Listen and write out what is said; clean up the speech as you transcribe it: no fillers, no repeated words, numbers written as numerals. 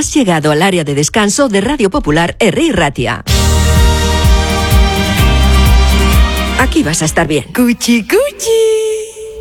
Has llegado al área de descanso de Radio Popular Herri Ratia. Aquí vas a estar bien. ¡Cuchi, cuchi!